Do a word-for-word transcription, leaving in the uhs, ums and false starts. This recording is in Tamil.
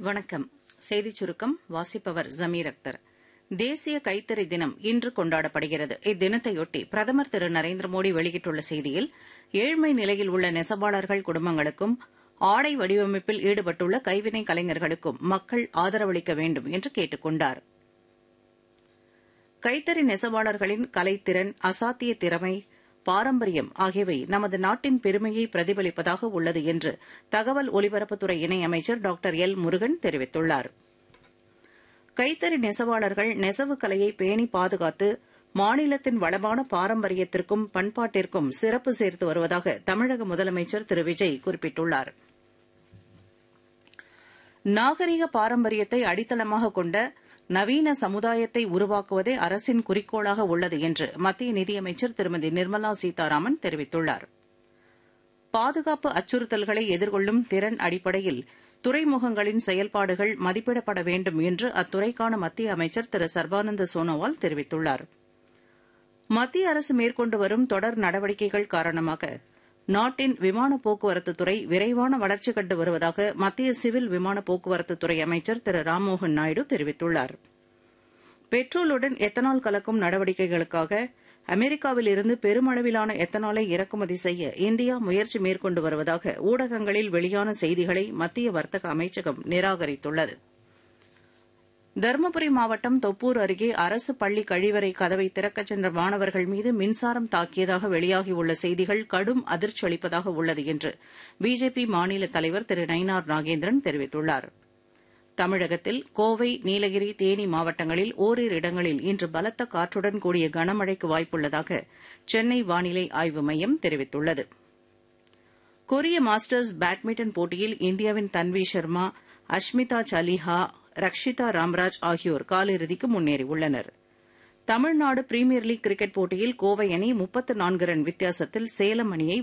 வணக்கம். செய்திச் சுருக்கம் வாசிப்பவர் ஜமீர் அக்தர். தேசிய கைத்தறி தினம் இன்று கொண்டாடப்படுகிறது. இத்தினத்தையொட்டி பிரதமர் திரு நரேந்திர மோடி வெளியிட்டுள்ள செய்தியில், ஏழ்மை நிலையில் உள்ள நெசவாளர்கள் குடும்பங்களுக்கும் ஆடை வடிவமைப்பில் ஈடுபட்டுள்ள கைவினை கலைஞர்களுக்கும் மக்கள் ஆதரவளிக்க வேண்டும் என்று கேட்டுக் கொண்டார். கைத்தறி நெசவாளர்களின் கலைத்திறன், அசாத்திய திறமை, பாரம்பரியம் ஆகியவை நமது நாட்டின் பெருமையை பிரதிபலிப்பதாக உள்ளது என்று தகவல் ஒலிபரப்புத்துறை இணையமைச்சர் டாக்டர் எல் முருகன் தெரிவித்துள்ளார். கைத்தறி நெசவாளர்கள் நெசவு கலையை பேணி பாதுகாத்து மாநிலத்தின் வளமான பாரம்பரியத்திற்கும் பண்பாட்டிற்கும் சிறப்பு சேர்த்து வருவதாக தமிழக முதலமைச்சர் திரு விஜய் குறிப்பிட்டுள்ளார். நாகரிக பாரம்பரியத்தை அடித்தளமாக கொண்ட நவீன சமுதாயத்தை உருவாக்குவதே அரசின் குறிக்கோளாக உள்ளது என்று மத்திய நிதியமைச்சர் திருமதி நிர்மலா சீதாராமன் தெரிவித்துள்ளார். பாதுகாப்பு அச்சுறுத்தல்களை எதிர்கொள்ளும் திறன் அடிப்படையில் துறைமுகங்களின் செயல்பாடுகள் மதிப்பிடப்பட வேண்டும் என்று அத்துறைக்கான மத்திய அமைச்சர் திரு சர்பானந்த சோனோவால் தெரிவித்துள்ளார். மத்திய அரசு மேற்கொண்டு வரும் தொடர் நடவடிக்கைகள் காரணமாக நாட்டின் விமான போக்குவரத்துத் துறை விரைவான வளர்ச்சி கண்டு வருவதாக மத்திய சிவில் விமான போக்குவரத்துத் துறை அமைச்சர் திரு ராம்மோகன் நாயுடு தெரிவித்துள்ளார். பெட்ரோலுடன் எத்தனால் கலக்கும் நடவடிக்கைகளுக்காக அமெரிக்காவில் இருந்து பெருமளவிலான எத்தனாலை இறக்குமதி செய்ய இந்தியா முயற்சி மேற்கொண்டு வருவதாக ஊடகங்களில் வெளியான செய்திகளை மத்திய வர்த்தக அமைச்சகம் நிராகரித்துள்ளது. தருமபுரி மாவட்டம் தொப்பூர் அருகே அரசு பள்ளி கழிவறை கதவை திறக்கச் சென்ற மாணவர்கள் மீது மின்சாரம் தாக்கியதாக வெளியாகியுள்ள செய்திகள் கடும் அதிர்ச்சி அளிப்பதாக உள்ளது என்று பிஜேபி மாநில தலைவர் திரு நயினார் நாகேந்திரன் தெரிவித்துள்ளார். தமிழகத்தில் கோவை, நீலகிரி, தேனி மாவட்டங்களில் ஓரிரு இடங்களில் இன்று பலத்த காற்றுடன் கூடிய கனமழைக்கு வாய்ப்புள்ளதாக சென்னை வானிலை ஆய்வு மையம் தெரிவித்துள்ளது. கொரிய மாஸ்டர்ஸ் பேட்மிண்டன் போட்டியில் இந்தியாவின் தன்வி சர்மா, அஷ்மிதா சலிஹா, ரக்ஷிதா ராம்ராஜ் ஆகியோர் காலிறுதிக்கு முன்னேறியுள்ளனர். தமிழ்நாடு பிரீமியர் லீக் கிரிக்கெட் போட்டியில் கோவை அணி முப்பத்து நான்கு ரன் வித்தியாசத்தில் சேலம் அணியை